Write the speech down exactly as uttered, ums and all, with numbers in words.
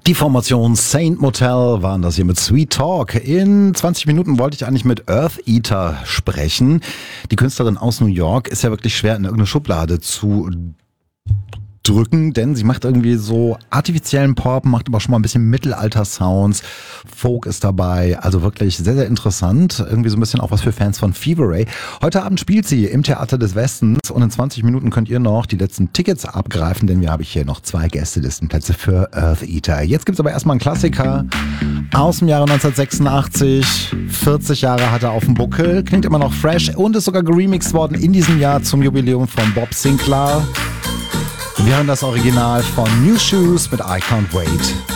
Die Formation Saint Motel waren das hier mit Sweet Talk. In zwanzig Minuten wollte ich eigentlich mit Earth Eater sprechen. Die Künstlerin aus New York ist ja wirklich schwer in irgendeine Schublade zu drücken, denn sie macht irgendwie so artifiziellen Pop, macht aber schon mal ein bisschen Mittelalter-Sounds, Folk ist dabei, also wirklich sehr, sehr interessant, irgendwie so ein bisschen auch was für Fans von Fever Ray. Heute Abend spielt sie im Theater des Westens und in zwanzig Minuten könnt ihr noch die letzten Tickets abgreifen, denn wir haben hier noch zwei Gästelistenplätze für Earth Eater. Jetzt gibt's aber erstmal einen Klassiker aus dem Jahre neunzehnhundertsechsundachtzig, vierzig Jahre hat er auf dem Buckel, klingt immer noch fresh und ist sogar geremixed worden in diesem Jahr zum Jubiläum von Bob Sinclair. Wir hören das Original von New Shoes mit I Can't Wait.